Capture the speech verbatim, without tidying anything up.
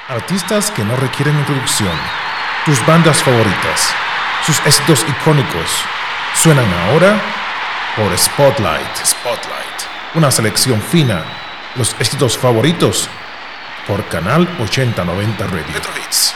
Artistas que no requieren introducción. Tus bandas favoritas. Sus éxitos icónicos. Suenan ahora por Spotlight. Spotlight. Una selección fina. Los éxitos favoritos por Canal ochenta noventa Radio. Retro Hits.